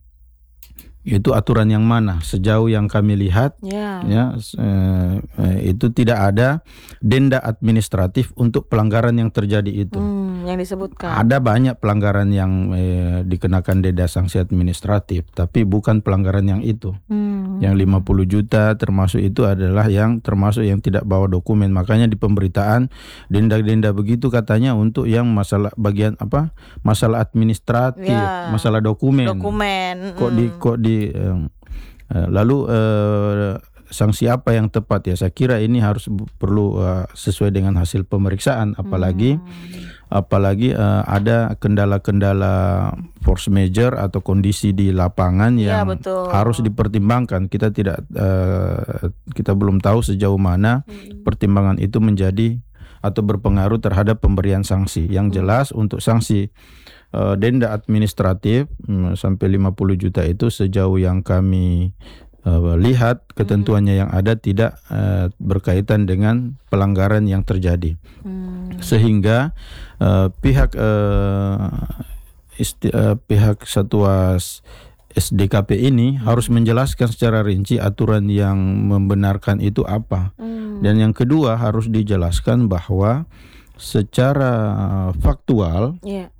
Itu aturan yang mana? Sejauh yang kami lihat, Ya. ya eh, eh, itu tidak ada denda administratif untuk pelanggaran yang terjadi itu. Hmm, yang disebutkan. Ada banyak pelanggaran yang eh, dikenakan denda sanksi administratif, tapi bukan pelanggaran yang itu. Hmm. Yang lima puluh juta termasuk itu adalah yang termasuk yang tidak bawa dokumen. Makanya di pemberitaan denda-denda begitu katanya untuk yang masalah bagian apa? Masalah administratif, Ya. masalah dokumen. Dokumen. Kok di mm. kok di eh, eh, lalu eh, sanksi apa yang tepat ya? Saya kira ini harus bu- perlu eh, sesuai dengan hasil pemeriksaan, apalagi apalagi eh, ada kendala-kendala force major atau kondisi di lapangan Ya, yang betul. harus dipertimbangkan. Kita tidak eh, kita belum tahu sejauh mana pertimbangan itu menjadi atau berpengaruh terhadap pemberian sanksi. Yang jelas untuk sanksi uh, denda administratif mm, sampai lima puluh juta itu sejauh yang kami uh, lihat ketentuannya yang ada tidak uh, berkaitan dengan pelanggaran yang terjadi. Hmm. Sehingga uh, pihak uh, isti, uh, pihak Satwas S D K P ini harus menjelaskan secara rinci aturan yang membenarkan itu apa. Hmm. Dan yang kedua harus dijelaskan bahwa secara faktual Ya.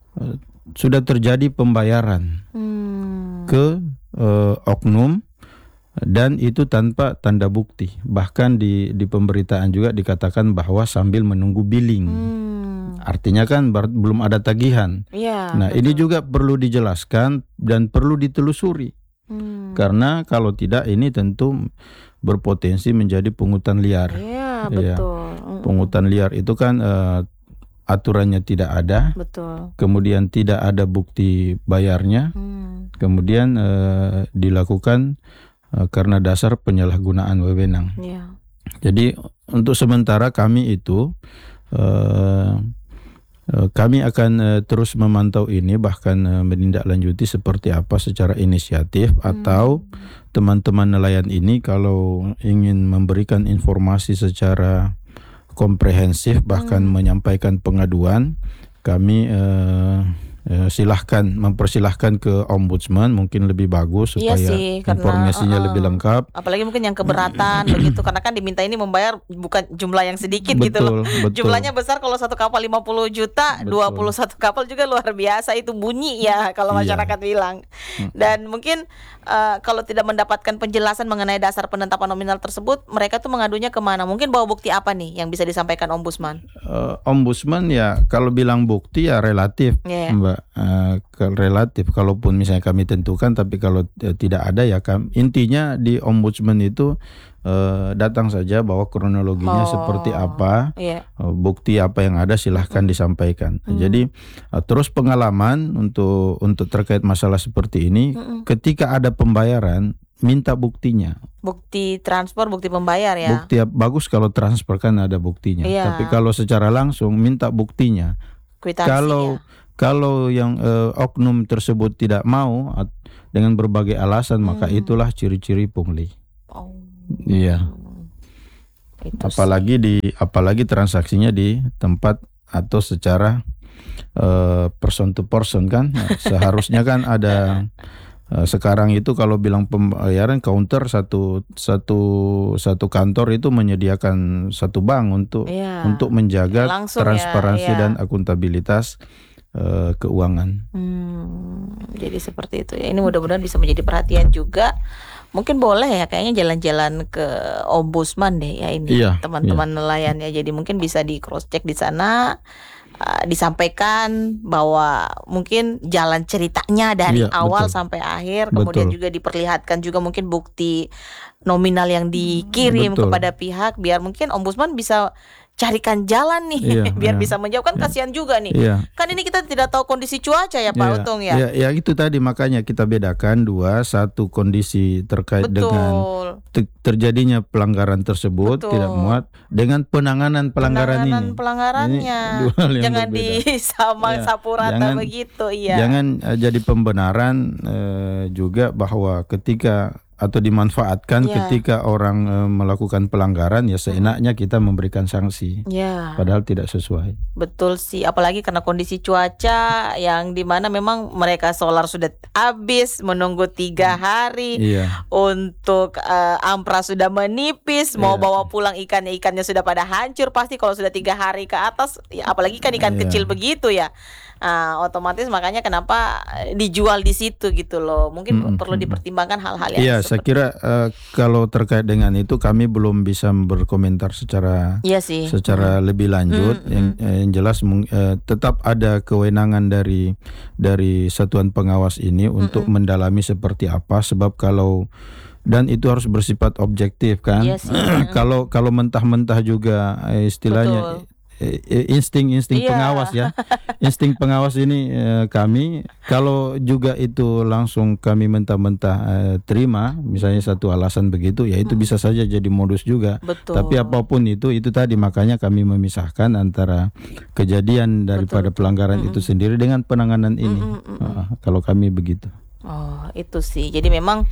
sudah terjadi pembayaran Hmm. ke eh, oknum dan itu tanpa tanda bukti. Bahkan di di pemberitaan juga dikatakan bahwa sambil menunggu billing. Hmm. Artinya kan bar- belum ada tagihan. Ya. Nah, ini juga perlu dijelaskan dan perlu ditelusuri. Hmm. Karena kalau tidak ini tentu berpotensi menjadi pungutan liar. Ya, Iya. betul. Mm, Pungutan liar itu kan eh, aturannya tidak ada, betul. kemudian tidak ada bukti bayarnya, Hmm. kemudian eh, dilakukan eh, karena dasar penyalahgunaan wewenang. Ya. Jadi untuk sementara kami itu eh, eh, kami akan eh, terus memantau ini, bahkan eh, menindaklanjuti seperti apa secara inisiatif atau teman-teman nelayan ini kalau ingin memberikan informasi secara komprehensif bahkan menyampaikan pengaduan, kami eh, eh, silahkan mempersilahkan ke ombudsman, mungkin lebih bagus Iya supaya sih, karena, informasinya uh-uh. lebih lengkap. Apalagi mungkin yang keberatan begitu, karena kan diminta ini membayar bukan jumlah yang sedikit gitu loh. Betul, betul. Jumlahnya besar, kalau satu kapal lima puluh juta, Betul. dua puluh satu kapal juga luar biasa, itu bunyi ya kalau Iya. masyarakat bilang. Dan mungkin uh, kalau tidak mendapatkan penjelasan mengenai dasar penetapan nominal tersebut, mereka tuh mengadunya kemana? Mungkin bawa bukti apa nih yang bisa disampaikan ombudsman? Eh, ombudsman ya kalau bilang bukti ya relatif, Iya. Mbak Mbak, uh, ke- relatif kalaupun misalnya kami tentukan, tapi kalau uh, tidak ada ya kami, intinya di ombudsman itu uh, datang saja bahwa kronologinya seperti Oh, apa, iya. uh, bukti apa yang ada silahkan disampaikan. Hmm. Jadi uh, terus pengalaman untuk untuk terkait masalah seperti ini, Mm-mm. ketika ada pembayaran minta buktinya. Bukti transfer, bukti pembayar ya. Bukti bagus kalau transfer kan ada buktinya. Iya. Tapi kalau secara langsung minta buktinya. Kwitansinya. Kalau kalau yang eh, oknum tersebut tidak mau at- dengan berbagai alasan, maka Hmm. itulah ciri-ciri pungli. Oh. Iya. Itu Apalagi di apalagi transaksinya di tempat atau secara eh, person to person kan. Nah, seharusnya kan ada eh, sekarang itu kalau bilang pembayaran counter satu satu satu kantor itu menyediakan satu bank untuk Iya. untuk menjaga Langsung ya, transparansi iya. dan akuntabilitas eh, keuangan. Hmm, jadi seperti itu ya. Ini mudah-mudahan bisa menjadi perhatian juga. Mungkin boleh ya kayaknya jalan-jalan ke ombudsman deh ya ini Iya, teman-teman nelayan ya. Jadi mungkin bisa di cross check di sana, uh, disampaikan bahwa mungkin jalan ceritanya dari Iya, awal betul. sampai akhir, kemudian Betul. juga diperlihatkan juga mungkin bukti nominal yang dikirim Betul. kepada pihak, biar mungkin ombudsman bisa carikan jalan nih Iya, biar iya. bisa menjawab, kan kasihan juga nih. Iya. Kan ini kita tidak tahu kondisi cuaca ya Pak Iya, Untung ya. ya, ya itu tadi makanya kita bedakan dua, satu kondisi terkait dengan Betul. te- terjadinya pelanggaran tersebut Betul. tidak muat dengan penanganan pelanggaran Penanganan ini. pelanggarannya. Ini dua hal yang Jangan berbeda. disama Ya, sapu rata jangan- begitu, iya. Jangan eh, jadi pembenaran eh, juga bahwa ketika atau dimanfaatkan Ya. ketika orang eh, melakukan pelanggaran ya seenaknya kita memberikan sanksi Ya, padahal tidak sesuai. betul sih. Apalagi karena kondisi cuaca yang dimana memang mereka solar sudah habis, menunggu tiga hari. Iya. Untuk eh, ampras sudah menipis, mau Iya. bawa pulang ikannya, ikannya sudah pada hancur pasti kalau sudah tiga hari ke atas, ya, apalagi kan ikan Iya. kecil begitu ya. Ah, otomatis makanya kenapa eh, dijual di situ gitu loh. Mungkin Mm-mm, perlu mm-mm. dipertimbangkan hal-hal yang Iya, saya seperti kira eh, kalau terkait dengan itu kami belum bisa berkomentar secara Iya sih. secara lebih lanjut. Mm, Yang, eh, yang jelas meng- eh, tetap ada kewenangan dari dari satuan pengawas ini untuk mendalami seperti apa. Sebab kalau dan itu harus bersifat objektif kan. Iya sih. Mm. Kalau kalau mentah-mentah juga eh, istilahnya Betul. eh, eh, insting-insting Iya. pengawas ya. Insting pengawas ini eh, kami kalau juga itu langsung kami mentah-mentah eh, terima, misalnya satu alasan begitu, ya itu bisa saja jadi modus juga. Betul. Tapi apapun itu, itu tadi makanya kami memisahkan antara kejadian daripada pelanggaran itu sendiri dengan penanganan ini. Ah, kalau kami begitu. Oh, itu sih. Jadi memang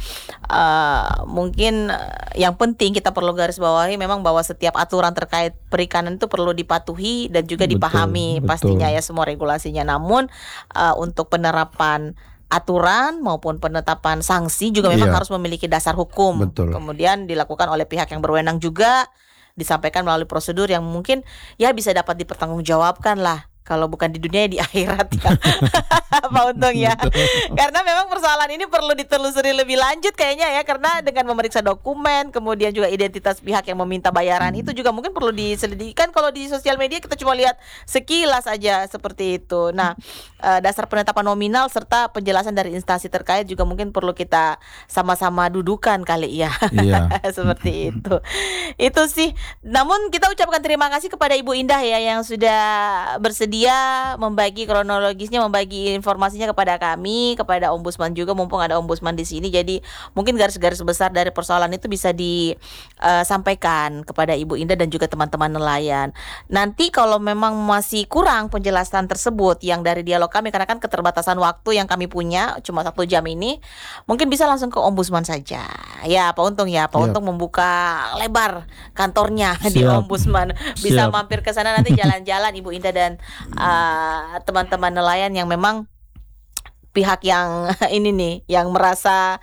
uh, mungkin uh, yang penting kita perlu garis bawahi memang bahwa setiap aturan terkait perikanan itu perlu dipatuhi dan juga Betul, dipahami betul. pastinya ya semua regulasinya. Namun uh, untuk penerapan aturan maupun penetapan sanksi juga memang Iya. harus memiliki dasar hukum. Betul. Kemudian dilakukan oleh pihak yang berwenang juga, disampaikan melalui prosedur yang mungkin ya bisa dapat dipertanggungjawabkan lah. Kalau bukan di dunia ya di akhirat ya. Pak Untung ya. Karena memang persoalan ini perlu ditelusuri lebih lanjut kayaknya ya, karena dengan memeriksa dokumen, kemudian juga identitas pihak yang meminta bayaran itu juga mungkin perlu diselidiki. Kalau di sosial media kita cuma lihat sekilas aja seperti itu. Nah, eh, dasar penetapan nominal serta penjelasan dari instansi terkait juga mungkin perlu kita sama-sama dudukan kali ya. Iya. Seperti itu. Itu sih. Namun kita ucapkan terima kasih kepada Ibu Indah ya yang sudah bersedia membagi kronologisnya, membagi informasinya kepada kami, kepada ombudsman juga, mumpung ada ombudsman di sini. Jadi mungkin garis-garis besar dari persoalan itu bisa disampaikan kepada Ibu Indah dan juga teman-teman nelayan. Nanti kalau memang masih kurang penjelasan tersebut yang dari dialog kami, karena kan keterbatasan waktu yang kami punya cuma satu jam ini, mungkin bisa langsung ke ombudsman saja. Ya, Pak Untung ya, Pak Siap. Untung membuka lebar kantornya di Siap. ombudsman. Bisa Siap. mampir ke sana nanti jalan-jalan Ibu Indah dan uh, teman-teman nelayan yang memang pihak yang ini nih yang merasa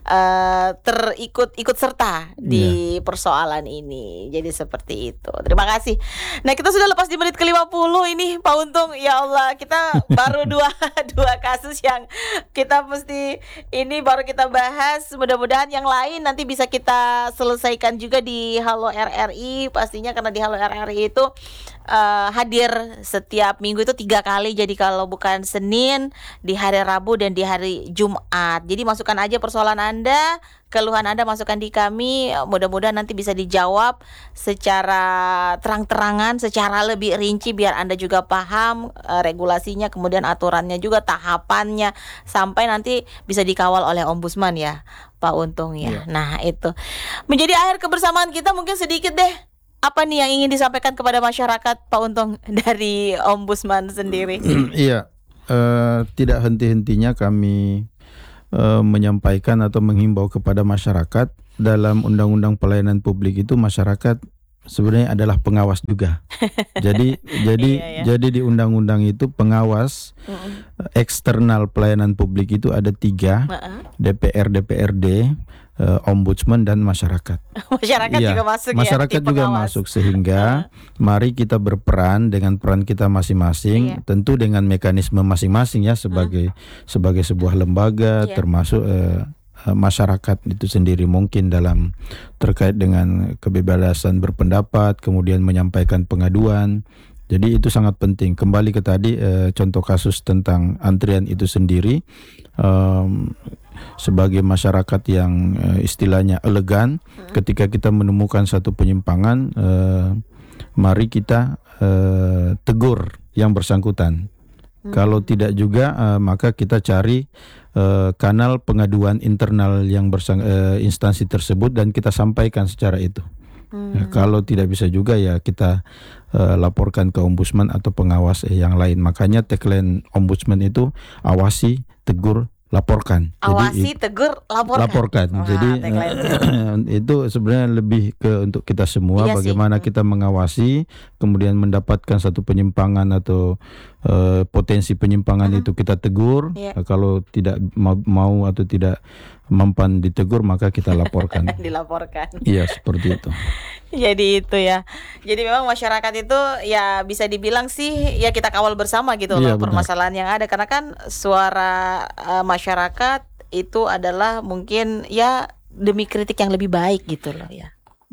uh, terikut ikut serta di persoalan ini. Jadi seperti itu. Terima kasih. Nah, kita sudah lepas di menit ke lima puluh ini Pak Untung. Ya Allah, kita baru dua dua kasus yang kita mesti ini baru kita bahas. Mudah-mudahan yang lain nanti bisa kita selesaikan juga di Halo R R I. Pastinya karena di Halo R R I itu uh, hadir setiap minggu itu tiga kali. Jadi kalau bukan Senin, di hari Rabu dan di hari Jumat. Jadi masukkan aja persoalan Anda, keluhan Anda masukkan di kami. Mudah-mudahan nanti bisa dijawab secara terang-terangan, secara lebih rinci biar Anda juga paham uh, regulasinya, kemudian aturannya juga, tahapannya, sampai nanti bisa dikawal oleh Ombudsman ya Pak Untung ya. Iya. Nah itu menjadi akhir kebersamaan kita. Mungkin sedikit deh, apa nih yang ingin disampaikan kepada masyarakat Pak Untung dari Ombudsman sendiri? Iya, eh, tidak henti-hentinya kami eh, menyampaikan atau menghimbau kepada masyarakat. Dalam Undang-Undang Pelayanan Publik itu masyarakat sebenarnya adalah pengawas juga. Jadi jadi Iya, iya. jadi di undang-undang itu pengawas Mm-mm. eksternal pelayanan publik itu ada tiga, Heeh. D P R, D P R D, eh, Ombudsman dan masyarakat. Masyarakat Iya, juga masuk ya. masyarakat di juga pengawas. masuk, sehingga mari kita berperan dengan peran kita masing-masing, Iya. tentu dengan mekanisme masing-masing ya, sebagai sebagai sebuah lembaga, Iya. termasuk eh, eh, masyarakat itu sendiri mungkin dalam terkait dengan kebebasan berpendapat, kemudian menyampaikan pengaduan. Jadi itu sangat penting. Kembali ke tadi eh, contoh kasus tentang antrian itu sendiri, em, sebagai masyarakat yang eh, istilahnya elegan, ketika kita menemukan satu penyimpangan, eh, mari kita eh, tegur yang bersangkutan. Kalau tidak juga, eh, maka kita cari eh, kanal pengaduan internal yang bersang eh, instansi tersebut dan kita sampaikan secara itu. Ya, kalau tidak bisa juga ya kita eh, laporkan ke Ombudsman atau pengawas eh, yang lain. Makanya tagline Ombudsman itu awasi, tegur, laporkan. Awasi, Jadi, tegur, laporkan. laporkan. Wah, Jadi tagline. eh, itu sebenarnya lebih ke untuk kita semua, Iya sih. bagaimana kita mengawasi, kemudian mendapatkan satu penyimpangan atau eh, potensi penyimpangan itu kita tegur. Iya. Eh, Kalau tidak mau, mau atau tidak mempan ditegur, maka kita laporkan. Dilaporkan. Iya, seperti itu. Jadi itu ya. Jadi memang masyarakat itu ya bisa dibilang sih ya kita kawal bersama gitu Iya, loh benar. permasalahan yang ada, karena kan suara eh, masyarakat itu adalah mungkin ya demi kritik yang lebih baik gitu loh ya.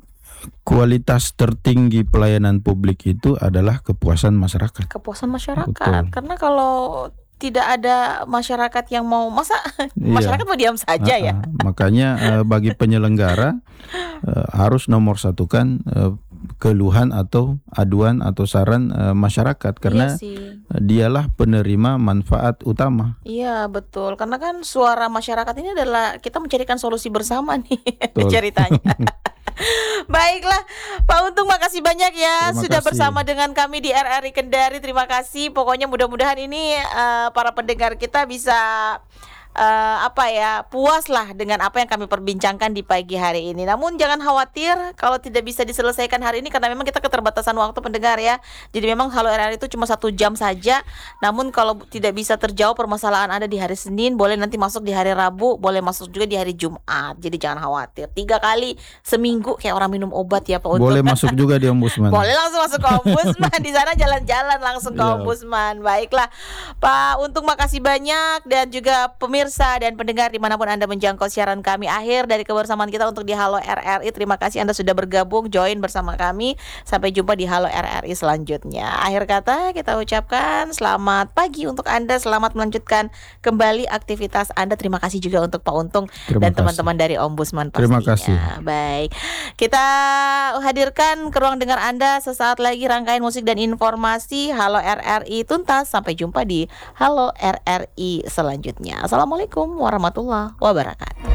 Kualitas tertinggi pelayanan publik itu adalah kepuasan masyarakat. Kepuasan masyarakat. Betul. Karena kalau tidak ada masyarakat yang mau, masa Iya. masyarakat mau diam saja ya. Ah, ah. Makanya eh, bagi penyelenggara eh, harus nomor satukan eh, keluhan atau aduan atau saran eh, masyarakat, karena Iya sih. dialah penerima manfaat utama. Iya betul, karena kan suara masyarakat ini adalah kita mencarikan solusi bersama nih Betul. ceritanya. Baiklah Pak Untung, makasih banyak ya Terima sudah kasih. bersama dengan kami di R R I Kendari. Terima kasih. Pokoknya mudah-mudahan ini eh, para pendengar kita bisa eh, apa ya, puas lah dengan apa yang kami perbincangkan di pagi hari ini. Namun jangan khawatir kalau tidak bisa diselesaikan hari ini, karena memang kita keterbatasan waktu pendengar ya. Jadi memang Halo R R I itu cuma satu jam saja. Namun kalau tidak bisa terjawab permasalahan Anda di hari Senin, boleh nanti masuk di hari Rabu, boleh masuk juga di hari Jumat. Jadi jangan khawatir. Tiga kali seminggu kayak orang minum obat ya Pak Untung. Boleh masuk juga di Ombudsman. Boleh langsung masuk ke Ombudsman. Di sana jalan-jalan langsung ke Iya. Ombudsman. Baiklah Pak Untung, makasih banyak. Dan juga pemirsa dan pendengar dimanapun Anda menjangkau siaran kami. Akhir dari kebersamaan kita untuk di Halo R R I. Terima kasih Anda sudah bergabung, join bersama kami. Sampai jumpa di Halo R R I selanjutnya. Akhir kata kita ucapkan selamat pagi untuk Anda. Selamat melanjutkan kembali aktivitas Anda. Terima kasih juga untuk Pak Untung Terima dan kasih. teman-teman dari Ombudsman pastinya. Terima kasih. Baik, kita hadirkan ke ruang dengar Anda sesaat lagi rangkaian musik dan informasi. Halo R R I tuntas. Sampai jumpa di Halo R R I selanjutnya. Assalamualaikum warahmatullahi wabarakatuh.